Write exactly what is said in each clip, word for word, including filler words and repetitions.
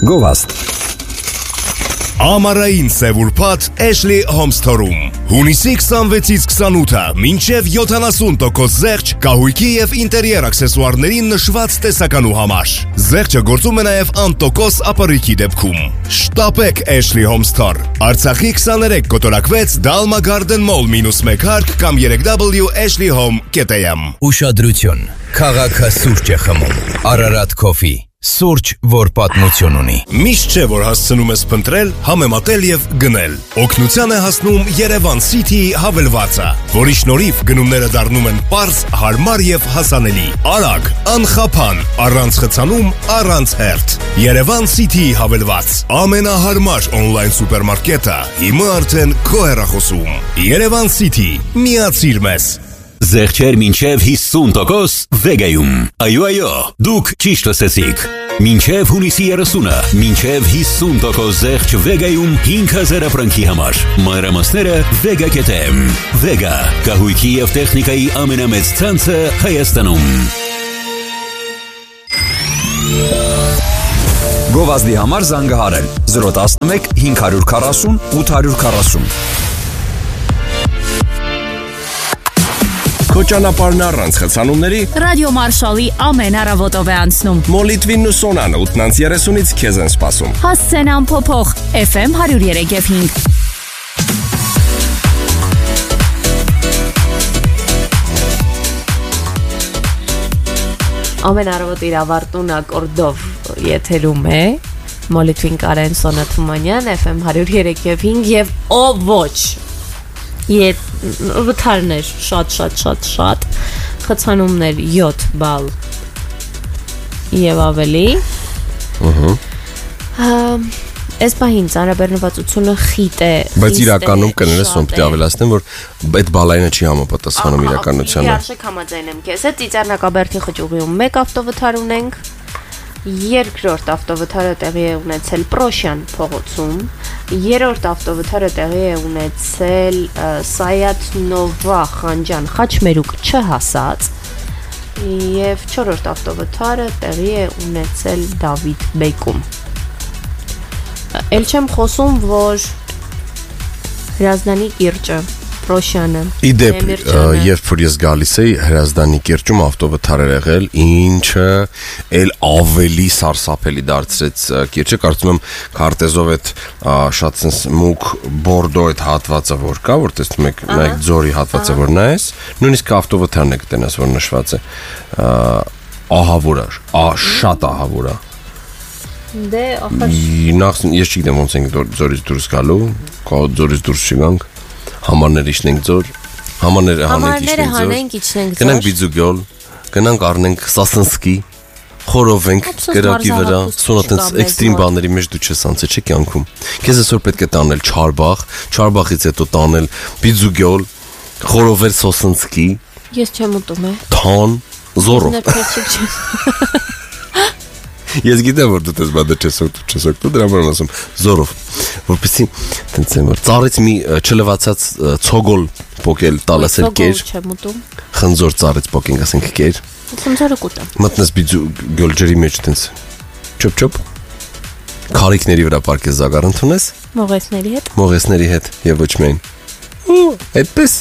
Գովաստ Ամառային սևուրփաթ Ashley Home Store-ում Հունիսի քսանվեցից քսանութը մինչև յոթանասուն տոկոս զեղչ կահույքի և ինտերիեր աքսեսուարների նշված տեսականու համար Զեղչը գործում է նաև անտոկոս ապառիքի դեպքում Շտապեք Ashley Home Store Արցախի քսաներեք կոտորակվեց Dalma Garden Mall մինուս մեկ հարկ կամ երեք w ashley home dot am Ուշադրություն Քաղաքը սուրճ է խմում Ararat Coffee Սուրճ, որ պատմություն ունի Միշտ չէ, որ հասցնում ես փնտրել, համեմատել և գնել Օգնության է հասնում Երևան City-ի հավելվածը Որի շնորհիվ գնումները դառնում են պարզ, հարմար և հասանելի Արագ, անխափան, առանց խցանում, առանց հերթ Երևան City-ի հավելված Ամենահարմար օնլայն սուպերմարկետը Հիմա արդեն քո հեռախոսում Երևան City, միացիր մեզ Զեղչեր մինչև հիսուն տոկոս Վեգայում Այո, այո, դուք ճիշտ լսեցիք Մինչև հունիսի երեսունը Մինչև հիսուն տոկոս զեղչ Վեգայում հինգ հազար ապրանքի համար Մանրամասները Vega dot am Vega, կահույքի և տեխնիկայի ամենամեծ ցանցը Հայաստանում Գովազդի համար զանգահարել zero one one five four zero eight four zero Քո ճանապարհն առանց խցանումների Ռադիո Մարշալի ամեն առավոտով է անցնում Մոլիտվին ու Սոնանը ութ երեսունից քեզ են սպասում Հասցեն ամփոփող F M one oh three point five Ամեն առավոտ իր ավարտուն ակորդով եթերում է Մոլիտվին Կարեն Սոնա Թումանյան F M one oh three point five եւ ո ոչ Ետ վթարներ շատ շատ շատ շատ խցանումներ յոթ բալ եւ ավելի Ահա Այս բանին ծանրաբեռնվածությունը խիտ է Բայց իրականում կներես ոնց պետք է ավելացնեմ որ այդ բալայինը չի համապատասխանում իրականությանը Իհարկե համաձայն եմ քեզ հետ Ծիծեռնակաբերդի խճուղիում մեկ ավտովթար ունենք Երկրորդ ավտովթարը տեղի է ունեցել Պրոշյան փողոցում Երրորդ ավտովթարը տեղի է ունեցել Սայաթ Նովա Խանջան Խաչմերուկ չհասած Եվ չորրորդ ավտովթարը տեղի է ունեցել Դավիթ Բեկում Էլ չեմ խոսում, որ Հրազդանի կիրճը Պրոշյանը Իդեպ, երբ որ ես գալիս էի Հրազդանի կիրճում ավտովթար էր եղել Ինչը էլ ավելի սարսափելի դարձրեց կիրճը Կարծում եմ քարտեզով այդ շատ sense մուգ բորդո այդ հատվածը որ կա Որ տեսնում եք նայեք ձորի հատվածը որ նայես Նույնիսկ ավտովթարն է կտենաս որ նշված է Ահավոր է, շատ ահավոր է Դե ախր Նախ ես չգիտեմ ոնց ենք ձորից դուրս գալու Ձորից դուրս չգանք Համարներ իջնենք ձոր Համարները հանենք իջնենք ձոր Գնանք Բիձուգյոլ Գնանք առնենք Սասնսկի Խորովենք կրակի վրա Սոնատենց էքստրիմ բաների մեջ դու չես անցել չէ կյանքում Քեզ այսօր պետք է տանել Չարբախ Չարբախից հետո տանել Բիձուգյոլ Խորովել Սոսնսկի Ես չեմ ուտում է Թան Զորով Ես գիտեմ որ դու տես բադը չես օգտու դրա համար ասում զորով որպեսզի տենց եմ որ ծառից մի չլվացած ցոգոլ փոկել տալասել կեր չեմ ուտում խնձոր ծառից փոկենք ասենք կեր խնձորը կուտեմ մտնես բիձուգյոլ ջրի մեջ տենց չոփ չոփ քարիկների վրա պարկես զագար ընդունես մողեսների հետ մողեսների հետ եւ ոչ միայն այդպես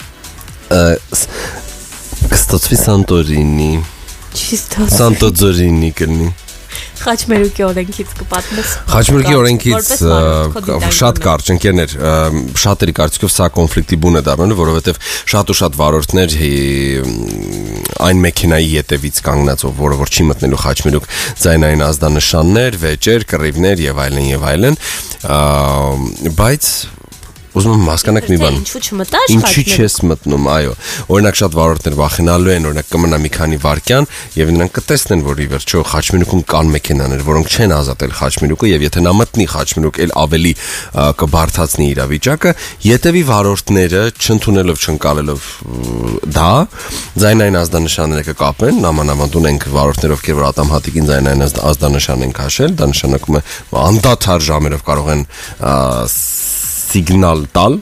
կստացվի Սանտորինի Չիստո Սանտոձորինի կլինի Խաչմերուկի օրենքից կպատմես Խաչմերուկի օրենքից շատ կարճ ընկերներ շատերի կարծիքով սա կոնֆլիկտի բուն է դառնում որովհետև շատ ու շատ վարորդներ այն մեքենայի ետևից կանգնածով որը որ չի մտնելու Խաչմերուկ ձայնային ազդանշաններ վեճեր կռիվներ եւ այլն եւ այլն բայց Ուզում եմ հասկանաք մի բան Ինչու չմտаш Ինչի չես մտնում, այո Օրինակ շատ վարորդներ վախենալու են Օրինակ կմնա մի քանի վայրկյան Եվ նրանք կտեսնեն, որ ի վերջո Խաչմերուկում կան մեքենաներ Որոնք չեն ազատել Խաչմերուկը Եվ եթե նա մտնի Խաչմերուկ էլ ավելի կբարդացնի իրավիճակը Ետևի վարորդները չընդունելով չընկալելով դա Ձայնային ազդանշանները կկապեն Նամանավանդ ունենք վարորդներ ովքեր որ ատամհատիկին ձայնային ազդանշան են քաշել Դա նշանակում է անդադար ժամերով կարող են Սիգնալ տալ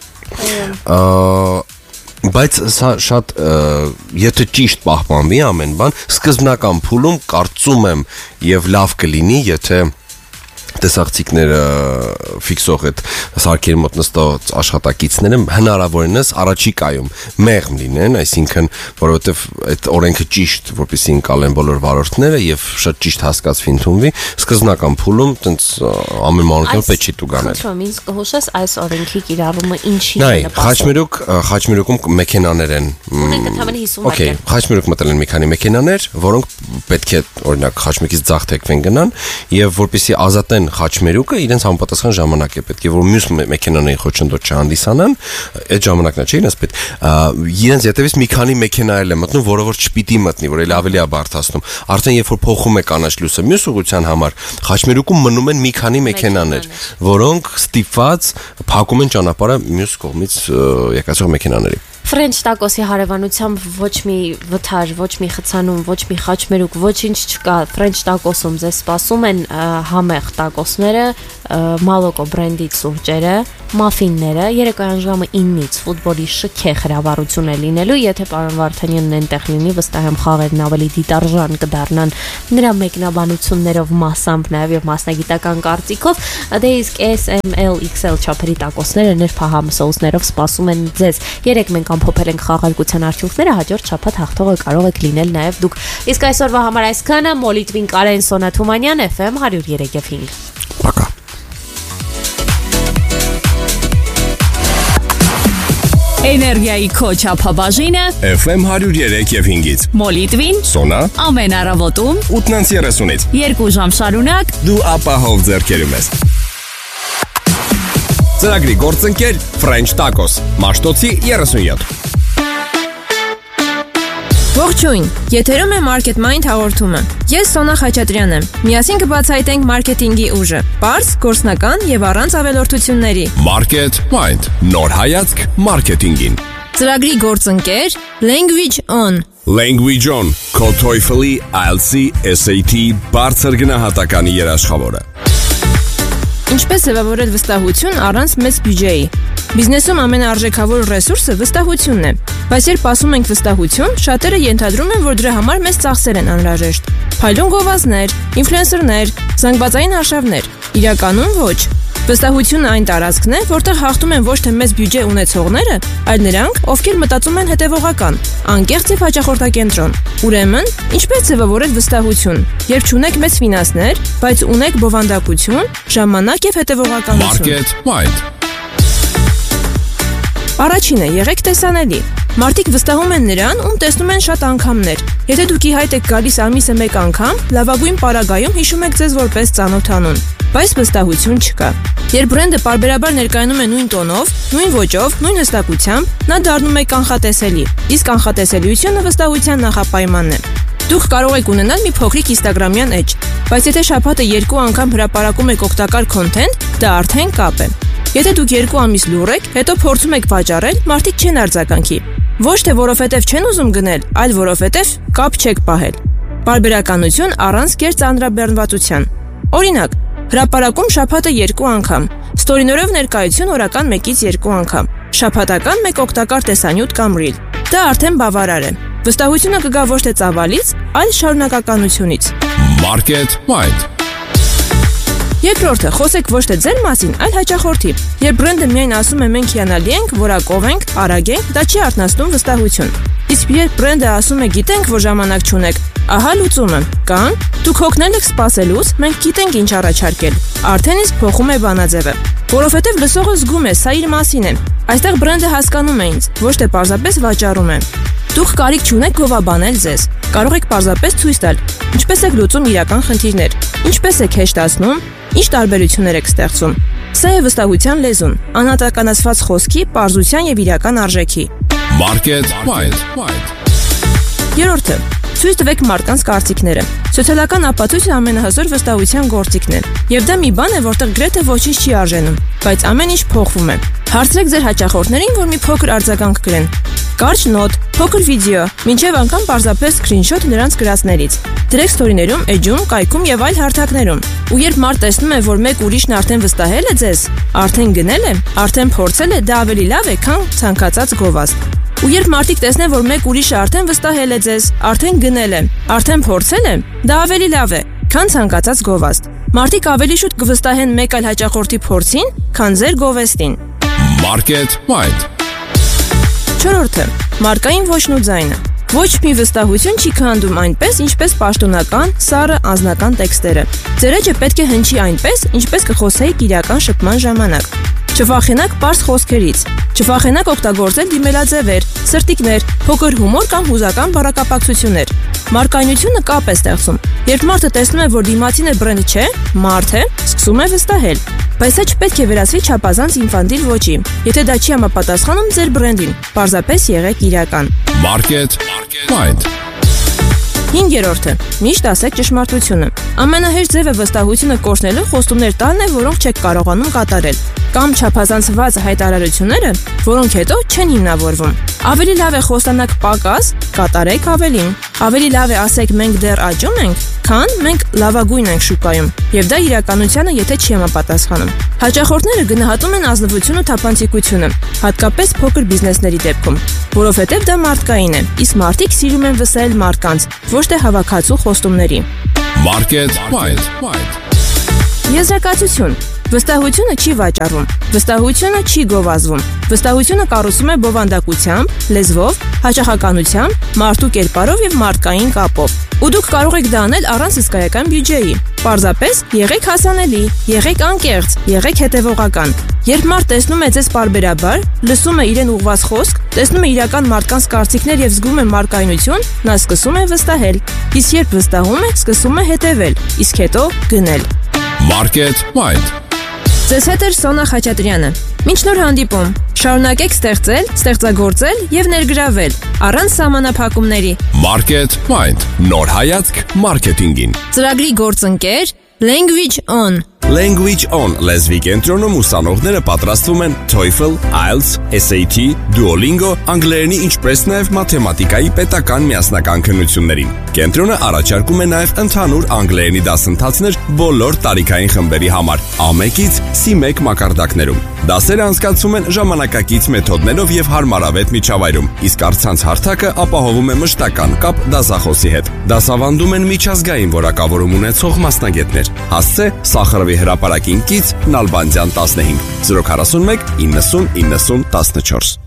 Բայց սա շատ Եթե ճիշտ պահպանվի ամեն բան Սկզբնական փուլում կարծում եմ Եվ լավ կլինի Եթե տեսախցիկները ֆիքսող այդ սարքերի մոտ նստած աշխատակիցները հնարավորինս առաջիկայում մեղմ լինեն, այսինքն որովհետև այդ օրենքը ճիշտ, որպեսզի ընկալեն բոլոր վարորդները եւ շատ ճիշտ հասկացվի ընդունվի, սկզբնական փուլում տենց ամեն մանրություն պետք չի տուգանել։ Խնդրում ինձ կհուշես այս օրենքի կիրառումը ինչի է նպաստում։ Խաչմերուկ, Խաչմերուկում մեքենաներ են։ Ունենք ընդհանրապես հիսուն Okay, Խաչմերուկ մտել են մի քանի մեքենաներ, որոնք պետք է օրինակ Խաչմերուկից ձախ թեքվեն գնան եւ որպեսզի ազատեն Խաչմերուկը, իրենց համապատասխան ժամանակ է պետք է, որ մյուս մեքենաների խոչընդոտ չհանդիսանան, այդ ժամանակն է, չէ՞, ինձ պետք։ Իրենց յետևից մի քանի մեքենա էլ է մտնում, որը որ չպիտի մտնի, որ էլ ավելի է բարդացնում։ Արդեն երբ որ փոխում է կանաչ լույսը մյուս ուղղության համար, Խաչմերուկում մնում են մի քանի մեքենաներ, որոնք ստիպված փակում են ճանապարհը մյուս կողմից եկածող մեքենաների։ Ֆրենչ տակոսի հարևանությամբ ոչ մի վթար, ոչ մի խցանում, ոչ մի խաչմերուկ, ոչինչ չկա։ Ֆրենչ տակոսում ձեզ սպասում են համեղ տակոսները, Մալոկո բրենդի սուրճերը, մաֆինները, երեկոյան ժամը ինից ֆուտբոլի շքեղ հրավառություն է լինելու, եթե պարոն Վարդանյանն այնտեղ լինի, վստահ եմ խաղերն ավելի դիտարժան կդառնան նրա մեկնաբանություններով մասամբ նաև եւ մասնագիտական կարծիքով, դե իսկ S M L X L չափերի տակոսները նրբահամ սոուսներով սպասում են ձեզ։ Երեք մենք ամփոփել ենք խաղարկության արդյունքները, հաջորդ շաբաթ հաղթողը կարող եք լինել նաև դուք։ Իսկ այսօրվա համար այսքանը, Մոլիտվին Կարեն Սոնա Թումանյան, F M one oh three point five։ Пока։ Էներգիայի քո չափաբաժինը F M one oh three point five-ից Մոլիտվին Սոնա ամեն առավոտում ութ thirty-ից երկու ժամ շարունակ դու ապահով ձեռքերում ես։ Ծրագրի գործընկեր French Tacos, Մաշտոցի thirty-seven։ Ողջույն, եթերում է Market Mind հաղորդումը։ Ես Սոնա Խաչատրյանն եմ։ Միասին կբացահայտենք մարքեթինգի ուժը, պարզ, գործնական եւ առանց ավելորդությունների։ Market Mind, նոր հայացք մարքեթինգին։ Ծրագրի գործընկեր Language On։ Language On, քո TOEFL-ի, I E L T S-ի, S A T բարձր գնահատականի երաշխավորը։ Ինչպես ձևավորել վստահություն առանց մեծ բյուջեի։ Բիզնեսում ամենաարժեքավոր ռեսուրսը վստահությունն է, բայց երբ ասում ենք վստահություն, շատերը ենթադրում են, որ դրա համար մեծ ծախսեր են անհրաժեշտ։ Փայլուն գովազդներ, ինֆլուենսերներ, զանգվածային արշավներ։ Իրականում ոչ։ Վստահությունը այն տարածքն է, որտեղ հաղթում են ոչ թե մեծ բյուջե ունեցողները, այլ նրանք, ովքեր մտածում են հետևողական, անկեղծ եւ հաճախորդակենտրոն։ Ուրեմն, ինչպես ձևավորել վստահություն, երբ չունեք մեծ ֆինանսներ, բայց ունեք բովանդակություն, ժամանակ եւ հետևողականություն։ Market Mind։ Առաջինը, եղեք տեսանելի։ Մարդիկ վստահում են նրան, ում տեսնում են շատ անգամներ։ Եթե դուք ի հայտ եք գալիս ամիսը մեկ անգամ, լավագույն պարագայում հիշում եք ձեզ որպես ծանոթանուն, բայց վստահություն չկա։ Երբ բրենդը պարբերաբար ներկայանում է նույն տոնով, նույն ոճով, նույն հստակությամբ, նա դառնում է կանխատեսելի, իսկ կանխատեսելիությունը վստահության նախապայմանն է։ Դուք կարող եք ունենալ մի փոքրիկ Instagram-յան էջ, բայց եթե շաբաթը երկու անգամ հրապարակում եք օգտակար քոնթենտ, դա արդեն կապ է։ Եթե դուք երկու ամիս լուռ եք, հետո փորձում եք վաճառել, մարդիկ չեն արձագանքի։ Ոչ թե որովհետև չեն ուզում գնել, այլ որովհետև կապ չեք պահել։ Պարբերականություն առանց կերտ ծանրաբեռնվածության։ Օրինակ, հրապարակում շաբաթը երկու անգամ, ստորիներով ներկայություն օրական մեկից երկու անգամ, շաբաթական մեկ օգտակար տեսանյութ կամ reel։ Դա արդեն բավարար է։ Վստահությունը կգա ոչ թե ծավալից, այլ շարունակականությունից։ Market Mind։ Երկրորդը, խոսեք ոչ թե ձեր մասին, այլ հաճախորդի։ Երբ բրենդը միայն ասում է մենք հիանալի ենք, որակով ենք, արագ ենք, դա չի արթնացնում վստահություն։ Իսկ երբ բրենդը ասում է գիտենք, որ ժամանակ չունեք, ահա լուծումը։ Կան, դուք հոգնել եք սպասելուց, մենք գիտենք ինչ առաջարկել։ Արդեն իսկ փոխում է բանաձևը։ Որովհետև լսողը զգում է, սա իր մասին է։ Այստեղ բրենդը հասկանում է ինձ, ոչ թե պարզապես վաճառում է։ Դուք կարիք չունեք գովաբանել ձեզ։ Կարող եք պարզապես ցույց տալ, ինչպես եք լուծում իրական խնդիրներ, ինչպես եք հեշտացնում, ինչ տարբերություններ եք ստեղծում։ Սա է վստահության լեզուն, անհատականացված խոսքի, պարզության եւ իրական արժեքի։ Market Mind։ Երրորդը, ցույց տվեք մարդկանց կարծիքները։ Սոցիալական ապացույցը ամենահզոր վստահության գործիքն է, եւ դա մի բան է, որտեղ գրեթե ոչինչ չի արժենում, բայց ամեն ինչ փոխվում է։ Հարցրեք ձեր հաճախորդներին, որ մի փոքր արձագանք գրեն։ Կարճ նոտ, փոքր վիդեո, մինչև անգամ պարզապես սկրինշոթ նրանց գրածներից։ Դրեք ստորիներում, էջում, կայքում եւ այլ հարթակներում։ Ու երբ մարդ տեսնում է, որ մեկ ուրիշն արդեն վստահել է ձեզ, արդեն գնել է, արդեն փորձել է, դա ավելի լավ է, քան ցանկացած գովազդ։ Ու երբ մարդիկ տեսնեն, որ մեկ ուրիշը արդեն վստահել է ձեզ, արդեն գնել է, արդեն փորձել է, դա ավելի լավ է, քան ցանկացած գովազդ։ Մարդիկ ավելի շուտ կվստահեն մեկ այլ հաճախորդի փորձին, քան ձեր գովեստին։ Market Mind։ Չորրորդը՝ մարկային ոճն ու ձայնը։ Ոչ մի վստահություն չի քանդում այնպես, ինչպես պաշտոնական, սառը անձնական տեքստերը։ Ձեր էջը պետք է հնչի այնպես, ինչպես կխոսեիք իրական շփման ժամանակ։ Չվախենաք պարզ խոսքերից։ Չվախենաք օգտագործել դիմելաձևեր, սրտիկներ, փոքր հումոր կամ հուզական բառակապակցություններ։ Մարկայնությունը կապ է ստեղծում։ Երբ մարդը տեսնում է, որ դիմացինը բրենդ չէ, մարդ է, սկսում է վստահել։ Բայց սա չպետք է վերածվի չափազանց ինֆանտիլ ոճի։ Եթե դա չի համապատասխանում ձեր բրենդին, պարզապես եղեք իրական։ Market Mind։ Հինգերորդը՝ միշտ ասեք ճշմարտությունը։ Ամենահեշտ ձևը վստահությունը կորցնելու խոստումներ տալն է, որոնք չեք կարողանում կատարել, կամ չափազանցված հայտարարությունները, որոնք հետո չեն հիմնավորվում։ Ավելի լավ է խոստանաք պակաս, կատարեք ավելին։ Ավելի լավ է ասեք մենք դեռ աճում ենք, քան մենք լավագույն ենք շուկայում, եւ դա իրականությանը եթե չի համապատասխանում։ Հաճախորդները գնահատում են ազնվությունը ու թափանցիկությունը, հատկապես փոքր բիզնեսների դեպքում, որովհետև դա մարդկային է, իսկ մարդիկ սիրում են վստահել մարդկանց, ոչ թե հավաքածու խոստումների։ Market Mind։ Եզրակացություն։ Վստահությունը չի վաճառվում, վստահությունը չի գովազդվում։ Վստահությունը կառուցվում է բովանդակությամբ, լեզվով, հաճախականությամբ, մարդու կերպարով եւ մարդկային կապով։ Ու դուք կարող եք դա անել առանց հսկայական բյուջեի։ Պարզապես եղեք հասանելի, եղեք անկեղծ, եղեք հետևողական։ Երբ մարդ տեսնում է ձեզ պարբերաբար, լսում է իրեն ուղղված խոսք, տեսնում է իրական մարդկանց կարծիքներ եւ զգում է մարկայնություն, նա սկսում է վստահել։ Իսկ երբ վստահում է, սկսում է հետևել, իսկ հետո գնել։ Market Mind։ Ձեզ հետ է Սոնա Խաչատրյանը։ Մինչ նոր հանդիպում, շարունակեք ստեղծել, ստեղծագործել եւ ներգրավել առանց սահմանափակումների։ Market Mind։ Նոր հայացք մարքեթինգին։ Ծրագրի գործընկեր Language On։ Language On լեզվի կենտրոնում ուսանողները պատրաստվում են TOEFL, I E L T S, S A T, Duolingo, անգլերենի ինչպես նաև մաթեմատիկայի պետական միասնական քննություններին։ Կենտրոնը առաջարկում է նաև ընդհանուր անգլերենի դասընթացներ բոլոր տարիքային խմբերի համար, A one-ից C one մակարդակներում։ Դասերը անցկացվում են ժամանակակից մեթոդներով եւ հարմարավետ միջավայրում, իսկ առցանց հարթակը ապահովում է մշտական կապ դասախոսի հետ։ Դասավանդում են միջազգային որակավորում ունեցող մասնագետներ։ Հասցե Սախարովի հրապարակին կից Նալբանդյան տասնհինգ զրո քառասունմեկ իննսուն իննսուն տասնչորս։